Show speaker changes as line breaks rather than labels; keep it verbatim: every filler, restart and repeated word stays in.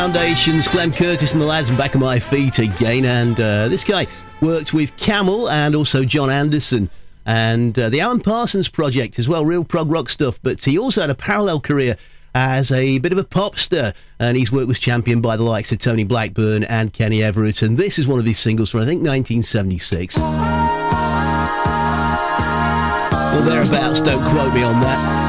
Foundations, Glenn Curtis and the lads, and Back on My Feet again. And uh, this guy worked with Camel and also John Anderson and uh, the Alan Parsons Project as well, real prog rock stuff. But he also had a parallel career as a bit of a pop star, and his work was championed by the likes of Tony Blackburn and Kenny Everett. And this is one of his singles from, I think, nineteen seventy-six. Or thereabouts, don't quote me on that.